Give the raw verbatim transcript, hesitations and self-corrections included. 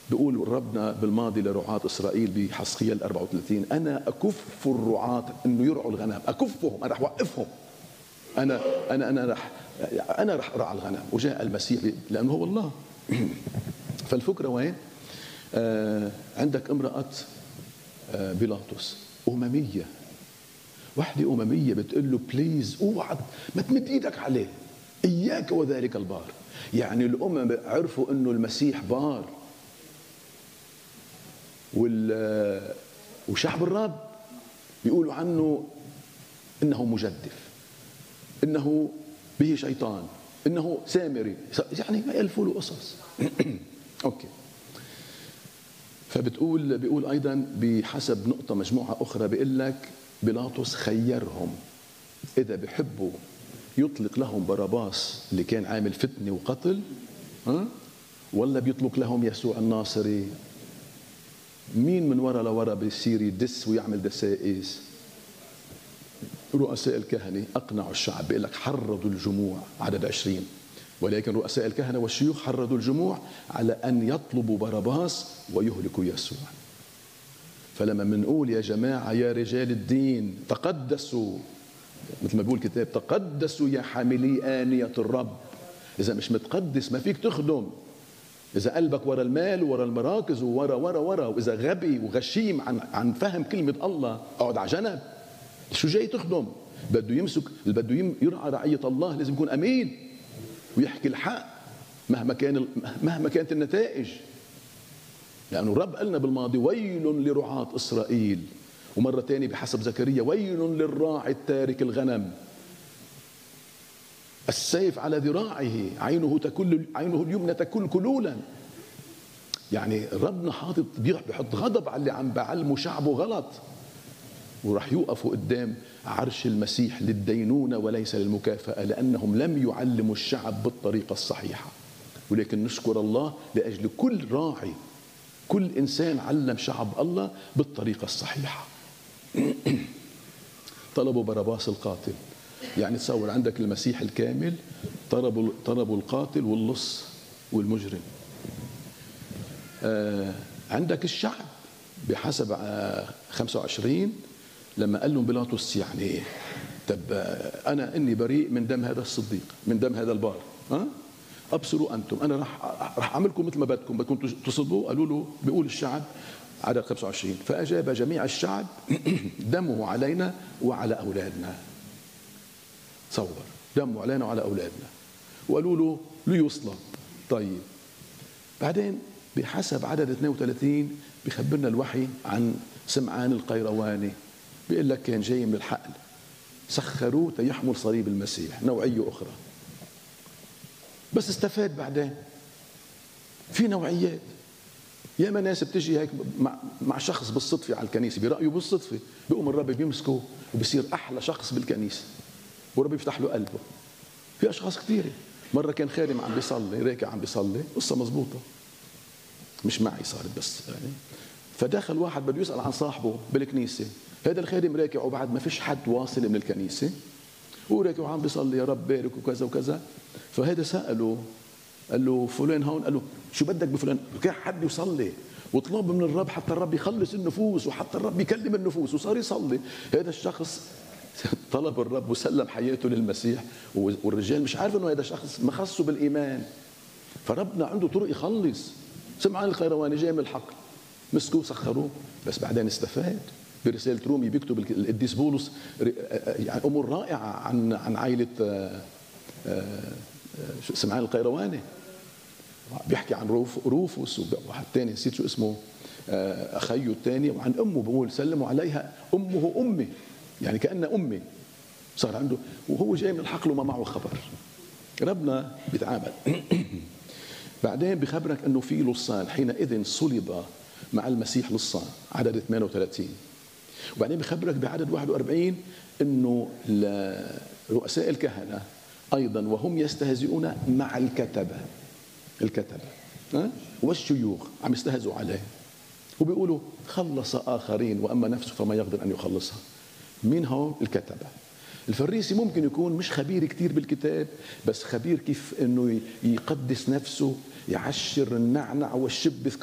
بيقول ربنا بالماضي لرعاة إسرائيل بحزقيال أربعة وثلاثين: أنا أكف الرعاة إنه يرعوا الغنم، أكفهم، أنا رح أوقفهم، أنا أنا أنا رح أنا رح أرعى الغنم. وجاء المسيح لأنه هو الله. فالفكرة وين؟ آه عندك امرأة آه بيلاطس أممية، وحدة أممية بتقول له بليز اوعى ما تمد إيدك عليه، إياك وذلك البار. يعني الأمم عرفوا إنه المسيح بار، وشعب الرب بيقولوا عنه إنه مجدف، إنه به شيطان، إنه سامري، يعني ما يألفوا له قصص. أوكي. فبتقول بيقول أيضا بحسب نقطة مجموعة أخرى بيقول لك بيلاطس خيرهم إذا بيحبوا يطلق لهم بarabbas اللي كان عامل فتنة وقتل، ها، ولا بيطلق لهم يسوع الناصري. مين من ورا لورا بيصير يدس ويعمل دسائس؟ رؤساء الكهنة أقنعوا الشعب، بيقول لك حرضوا الجموع، عدد عشرين، ولكن رؤساء الكهنة والشيوخ حرضوا الجموع على أن يطلبوا بarabbas ويهلكوا يسوع. فلما منقول يا جماعة يا رجال الدين تقدسوا، مثل ما بيقول الكتاب تقدسوا يا حاملي آنية الرب، إذا مش متقدس ما فيك تخدم. إذا قلبك ورا المال ورا المراكز وورا ورا ورا، وإذا غبي وغشيم عن عن فهم كلمة الله، اقعد على جنب. شو جاي تخدم؟ بده يمسك، اللي بده يرعى رعية الله لازم يكون أمين ويحكي الحق مهما كان مهما كانت النتائج. لأنه يعني الرب قالنا بالماضي ويل لرعاة إسرائيل، ومرة ثانية بحسب زكريا ويل للراعي التارك الغنم، السيف على ذراعه، عينه تكل عينه اليمنى تكل كلولا. يعني ربنا حاطط بيحط غضب على اللي عم بعلموا شعبه غلط، وراح يوقفوا قدام عرش المسيح للدينونة وليس للمكافأة، لأنهم لم يعلموا الشعب بالطريقة الصحيحة. ولكن نشكر الله لأجل كل راعي، كل إنسان علم شعب الله بالطريقة الصحيحة. طلبوا بarabbas القاتل، يعني تصور عندك المسيح الكامل، طلبوا طلبوا القاتل واللص والمجرم. آه عندك الشعب بحسب آه خمسة وعشرين لما قال لهم بيلاطس يعني طب آه انا اني بريء من دم هذا الصديق، من دم هذا البار، ها أه؟ ابصروا انتم، انا راح راح اعملكم مثل ما بدكم، بدكم تصلبوا. قالوا له، بيقول الشعب عدد خمسة وعشرين: فاجاب جميع الشعب دمه علينا وعلى اولادنا. تصور دمه علينا وعلى اولادنا، وقالوا له ليصلب. طيب بعدين بحسب عدد اثنين وثلاثين بخبرنا الوحي عن سمعان القيرواني، بيقول لك كان جاي من الحقل، سخروه تيحمل صليب المسيح، نوعيه اخرى. بس استفاد بعدين في نوعيات. ياما ناس بتجي هيك مع, مع شخص بالصدفه على الكنيسه، برأيه بالصدفه، بيقوم الرب بيمسكه وبصير احلى شخص بالكنيسه، والرب يفتح له قلبه. في اشخاص كثيره. مره كان خادم عم بيصلي، راكع عم بيصلي، قصه مزبوطه مش معي صارت بس يعني. فدخل واحد بده يسال عن صاحبه بالكنيسه، هذا الخادم راكع وبعد ما فيش حد واصل من الكنيسه، وراكع وعم بيصلي يا رب بارك وكذا وكذا. فهذا ساله، قال له فلان هون، قال له شو بدك بفلان؟ كان حد يصلي وطلب من الرب حتى الرب يخلص النفوس وحتى الرب يكلم النفوس، وصار يصلي. هذا الشخص طلب الرب وسلم حياته للمسيح، والرجال مش عارف انه هذا الشخص مخصه بالايمان. فربنا عنده طرق يخلص. سمعان القيرواني جاي من الحقل، مسكوه سخروه، بس بعدين استفاد. برسالة رومي بيكتب القديس بولس يعني امور رائعه عن عن عائله سمعان القيرواني. بيحكي عن روف روفوس وواحد ثاني نسيت شو اسمه، اخيه الثاني، وعن امه بقول سلموا عليها امه امي، يعني كأنها امي. صار عنده وهو جاي من الحقل وما معه خبر. ربنا بيتعامل. بعدين بخبرك انه في لصان، حينئذ صلب مع المسيح لصان، عدد ثمانية وثلاثين. وبعدين بخبرك بعدد واحد وأربعين انه رؤساء الكهنه ايضا وهم يستهزئون مع الكتبه، الكتبه ها والشيوخ عم يستهزئوا عليه، وبيقولوا خلص اخرين واما نفسه فما يقدر ان يخلصها. مين هو؟ الكتبه. الفريسي ممكن يكون مش خبير كتير بالكتاب، بس خبير كيف انه يقدس نفسه، يعشر النعنع والشب